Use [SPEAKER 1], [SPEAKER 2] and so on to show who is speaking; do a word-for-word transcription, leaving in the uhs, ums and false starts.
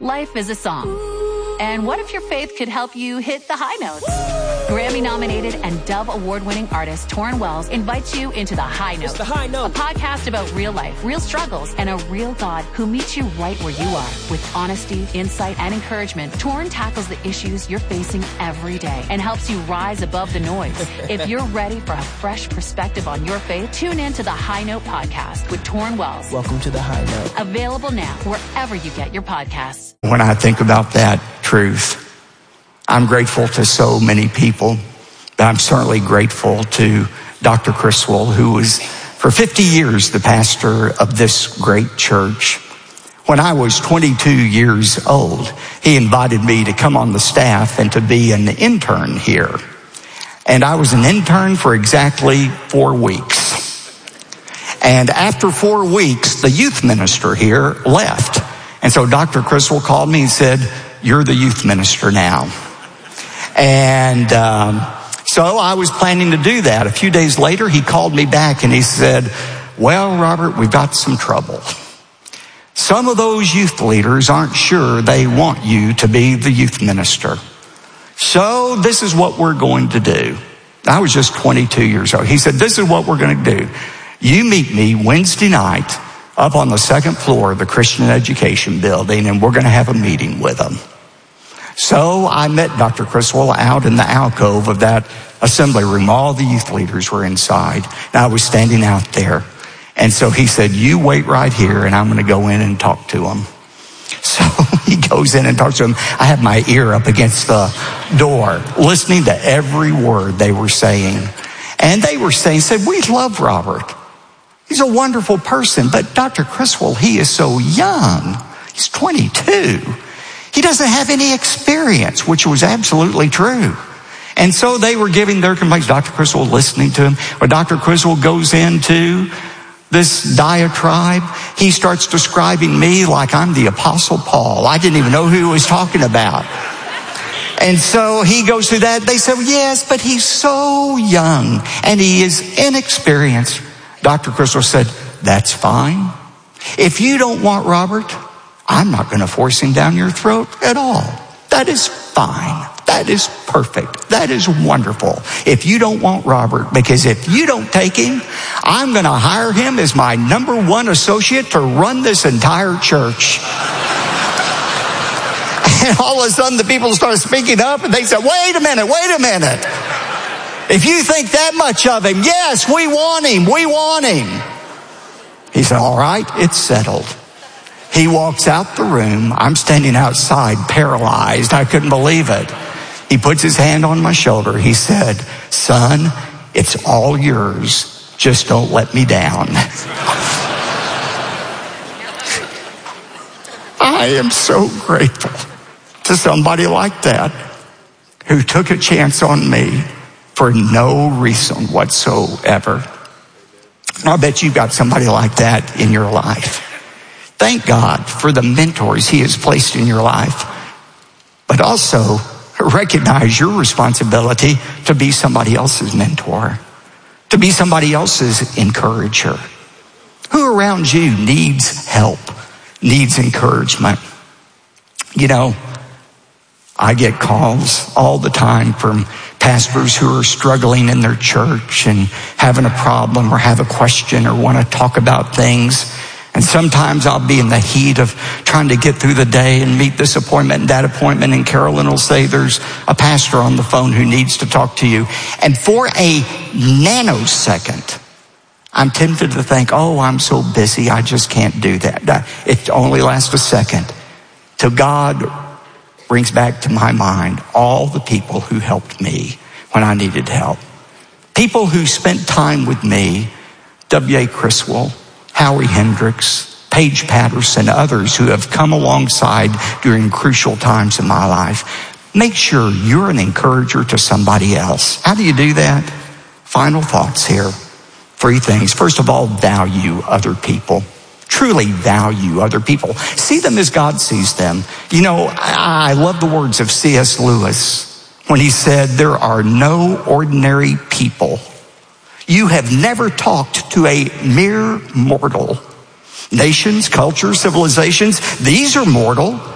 [SPEAKER 1] Life is a song. And what if your faith could help you hit the high notes? Grammy-nominated and Dove Award-winning artist Torrin Wells invites you into The High Note.
[SPEAKER 2] It's The High Note.
[SPEAKER 1] A podcast about real life, real struggles, and a real God who meets you right where you are. With honesty, insight, and encouragement, Torrin tackles the issues you're facing every day and helps you rise above the noise. If you're ready for a fresh perspective on your faith, tune in to The High Note podcast with Torrin Wells.
[SPEAKER 2] Welcome to The High Note.
[SPEAKER 1] Available now wherever you get your podcasts.
[SPEAKER 3] When I think about that truth, I'm grateful to so many people, but I'm certainly grateful to Doctor Criswell, who was for fifty years the pastor of this great church. When I was twenty-two years old, he invited me to come on the staff and to be an intern here. And I was an intern for exactly four weeks. And after four weeks, the youth minister here left. And so Doctor Criswell called me and said, "You're the youth minister now." And um, so I was planning to do that. A few days later, he called me back and he said, "Well, Robert, we've got some trouble. Some of those youth leaders aren't sure they want you to be the youth minister. So this is what we're going to do." I was just twenty-two years old. He said, "This is what we're going to do. You meet me Wednesday night up on the second floor of the Christian Education Building, and we're going to have a meeting with them." So I met Doctor Criswell out in the alcove of that assembly room. All the youth leaders were inside, and I was standing out there. And so he said, "You wait right here, and I'm going to go in and talk to them." So he goes in and talks to them. I have my ear up against the door, listening to every word they were saying. And they were saying, said, "We love Robert. He's a wonderful person, but Doctor Criswell, he is so young. He's twenty-two. He doesn't have any experience," which was absolutely true. And so they were giving their complaints. Doctor Criswell listening to him. When Doctor Criswell goes into this diatribe, he starts describing me like I'm the Apostle Paul. I didn't even know who he was talking about. And so he goes through that. They said, "Yes, but he's so young and he is inexperienced." Doctor Criswell said, "That's fine. If you don't want Robert, I'm not going to force him down your throat at all. That is fine. That is perfect. That is wonderful. If you don't want Robert, because if you don't take him, I'm going to hire him as my number one associate to run this entire church." And all of a sudden the people started speaking up and they said, "Wait a minute, wait a minute. If you think that much of him, yes, we want him, we want him." He said, "All right, it's settled." He walks out the room. I'm standing outside, paralyzed. I couldn't believe it. He puts his hand on my shoulder. He said, "Son, it's all yours. Just don't let me down." I am so grateful to somebody like that who took a chance on me for no reason whatsoever. I bet you've got somebody like that in your life. Thank God for the mentors he has placed in your life, but also recognize your responsibility to be somebody else's mentor, to be somebody else's encourager. Who around you needs help, needs encouragement? You know, I get calls all the time from pastors who are struggling in their church and having a problem or have a question or want to talk about things. And sometimes I'll be in the heat of trying to get through the day and meet this appointment and that appointment, and Carolyn will say there's a pastor on the phone who needs to talk to you. And for a nanosecond, I'm tempted to think, "Oh, I'm so busy, I just can't do that." It only lasts a second till God brings back to my mind all the people who helped me when I needed help. People who spent time with me, W A Criswell, Howie Hendricks, Paige Patterson, others who have come alongside during crucial times in my life. Make sure you're an encourager to somebody else. How do you do that? Final thoughts here. Three things. First of all, value other people. Truly value other people. See them as God sees them. You know, I love the words of C S Lewis when he said, "There are no ordinary people. You have never talked to a mere mortal. Nations, cultures, civilizations, these are mortal.